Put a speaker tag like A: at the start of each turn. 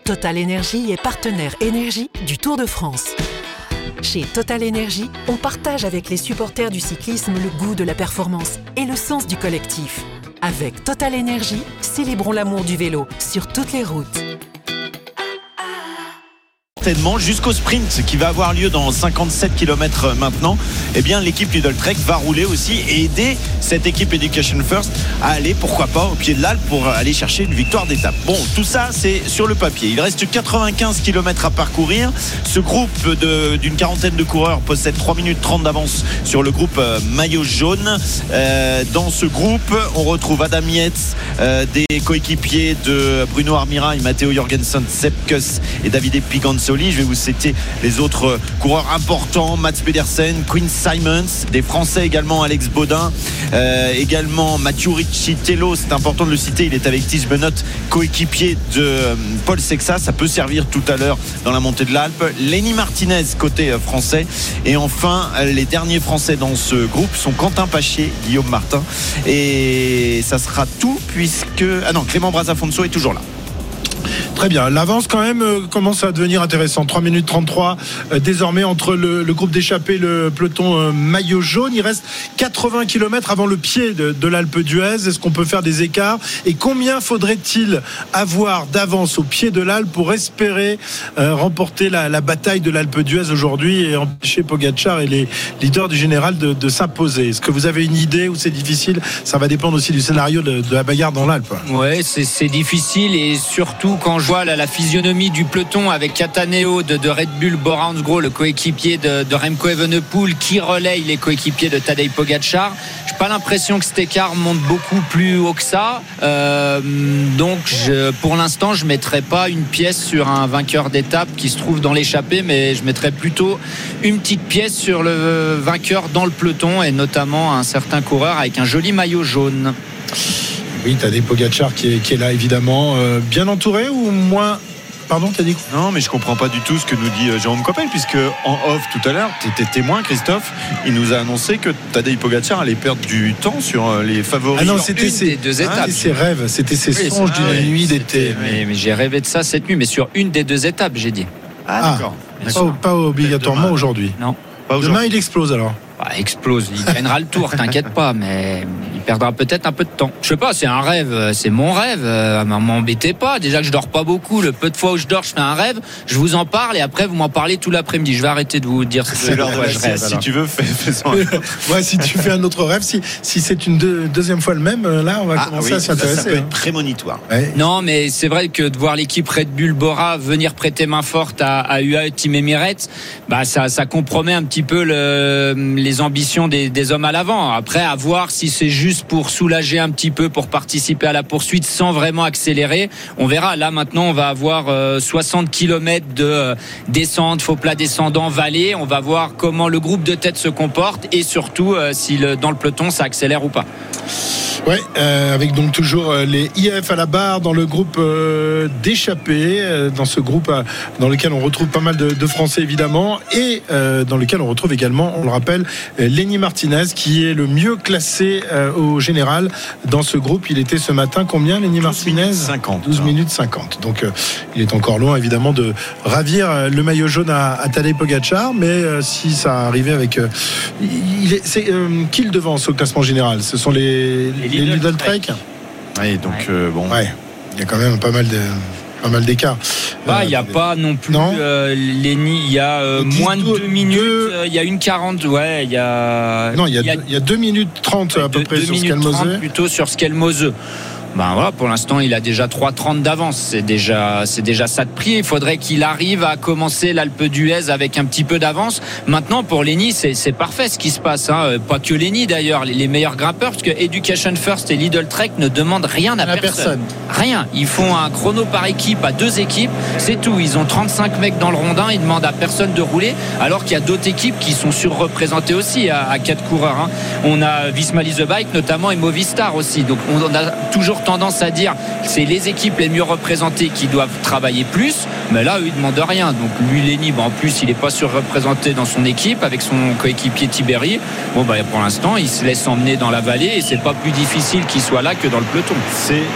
A: Total Énergie est partenaire énergie du Tour de France. Chez Total Énergie, on partage avec les supporters du cyclisme le goût de la performance et le sens du collectif. Avec Total Énergie, célébrons l'amour du vélo sur toutes les routes.
B: Jusqu'au sprint qui va avoir lieu dans 57 km maintenant, eh bien l'équipe Lidl Trek va rouler aussi et aider cette équipe Education First à aller, pourquoi pas, au pied de l'Alpe pour aller chercher une victoire d'étape. Bon, tout ça c'est sur le papier. Il reste 95 km à parcourir. Ce groupe d'une quarantaine de coureurs possède 3 minutes 30 d'avance sur le groupe maillot jaune. Dans ce groupe, on retrouve Adam Yates, des coéquipiers de Bruno Armira, Matteo Jorgensen, Sepp Kuss et Davide Piganzoli. Je vais vous citer les autres coureurs importants: Mats Pedersen, Quinn Simons, des Français également, Alex Baudin, également Mathieu Ricci-Tello, c'est important de le citer, il est avec Tish Benoît, coéquipier de Paul Sexa, ça peut servir tout à l'heure dans la montée de l'Alpe. Lenny Martinez côté français, et enfin les derniers Français dans ce groupe sont Quentin Pachier, Guillaume Martin, et ça sera tout puisque Clément Brazafonso est toujours là.
C: Très bien, l'avance quand même commence à devenir intéressant. 3 minutes 33 désormais entre le groupe d'échappés, le peloton maillot jaune. Il reste 80 km avant le pied de l'Alpe d'Huez. Est-ce qu'on peut faire des écarts? Et combien faudrait-il avoir d'avance au pied de l'Alpe pour espérer remporter la bataille de l'Alpe d'Huez aujourd'hui et empêcher Pogačar et les leaders du général de s'imposer? Est-ce que vous avez une idée ou c'est difficile? Ça va dépendre aussi du scénario de la bagarre dans l'Alpe.
D: Ouais, c'est difficile, et surtout quand je vois la physionomie du peloton avec Cataneo de Red Bull, Bora Hansgrohe, le coéquipier de Remco Evenepoel, qui relaye les coéquipiers de Tadej Pogačar. J'ai pas l'impression que cet écart monte beaucoup plus haut que ça. Donc pour l'instant, je mettrai pas une pièce sur un vainqueur d'étape qui se trouve dans l'échappée, mais je mettrai plutôt une petite pièce sur le vainqueur dans le peloton, et notamment un certain coureur avec un joli maillot jaune.
C: Oui, Tadej Pogačar qui est là évidemment, bien entouré ou moins? Pardon, t'as dit quoi?
B: Non, mais je comprends pas du tout ce que nous dit Jérôme Coppel, puisque en off tout à l'heure, tu étais témoin, Christophe. Il nous a annoncé que Tadej Pogačar allait perdre du temps sur les favoris.
C: Ah non, c'était
D: ses deux étapes.
C: Ses rêves, c'était ses songes d'une nuit d'été.
D: Mais j'ai rêvé de ça cette nuit, mais sur une des deux étapes, j'ai dit.
B: Ah, d'accord.
C: Pas obligatoirement aujourd'hui.
D: Non.
B: Pas aujourd'hui.
C: Demain, il explose alors.
D: Explose, il gagnera le tour, t'inquiète pas, mais il perdra peut-être un peu de temps. Je sais pas, c'est un rêve, c'est mon rêve, m'embêtez pas. Déjà que je dors pas beaucoup, le peu de fois où je dors, je fais un rêve, je vous en parle et après vous m'en parlez tout l'après-midi. Je vais arrêter de vous dire
B: c'est l'heure de la sieste. Si tu veux, fais-en.
C: Ouais, si tu fais un autre rêve, si c'est une deuxième fois le même, là on va commencer à s'intéresser.
B: Ça peut être prémonitoire.
C: Ouais.
D: Non, mais c'est vrai que de voir l'équipe Red Bull Bora venir prêter main forte à UAE Team Emirates, ça compromet un petit peu les ambitions des hommes à l'avant. Après, à voir si c'est juste pour soulager un petit peu, pour participer à la poursuite sans vraiment accélérer. On verra. Là, maintenant, on va avoir 60 km de descente, faux plat descendant, vallée. On va voir comment le groupe de tête se comporte et surtout si dans le peloton, ça accélère ou pas.
C: Ouais, avec donc toujours les IF à la barre dans le groupe d'échappés, dans ce groupe dans lequel on retrouve pas mal de Français évidemment, et dans lequel on retrouve également, on le rappelle, Lenny Martinez qui est le mieux classé au général dans ce groupe. Il était ce matin combien, Lenny Martinez? 12 minutes 50. Donc il est encore loin évidemment de ravir le maillot jaune à Tadej Pogačar, mais si ça arrivait avec c'est qui le devance au classement général? Ce sont les Lidl Trek.
B: Oui, donc bon.
C: Ouais, il y a quand même pas mal d'écart.
D: Il n'y a pas non plus Lenny, il y a moins de 2 minutes, il y a 1:40, ouais, il y a
C: 2 minutes 30 à peu près sur Skelmose.
D: Plutôt sur Skelmose. Voilà, pour l'instant, il a déjà 3:30 d'avance. C'est déjà ça de prix. Il faudrait qu'il arrive à commencer l'Alpe d'Huez avec un petit peu d'avance. Maintenant, pour Lenny, c'est parfait ce qui se passe. Pas que Lenny d'ailleurs, les meilleurs grimpeurs, parce que Education First et Lidl Trek ne demandent rien à personne. Rien. Ils font un chrono par équipe à 2 équipes. C'est tout. Ils ont 35 mecs dans le rondin. Ils demandent à personne de rouler, alors qu'il y a d'autres équipes qui sont surreprésentées aussi à 4 coureurs. On a Visma Lease Bike notamment et Movistar aussi. Donc on a toujours tendance à dire que c'est les équipes les mieux représentées qui doivent travailler plus, mais là eux ils demandent rien. Donc lui Lenny, en plus il n'est pas surreprésenté dans son équipe avec son coéquipier Tiberi. Pour l'instant il se laisse emmener dans la vallée et c'est pas plus difficile qu'il soit là que dans le peloton.